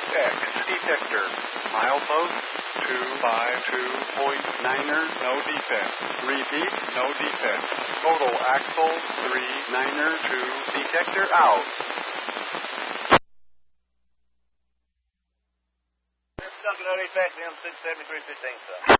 X detector. Milepost 252.9er, no defect. Repeat, no defect. Total axle 39er, 2 detector out. Stuck no defect, M67315, sir.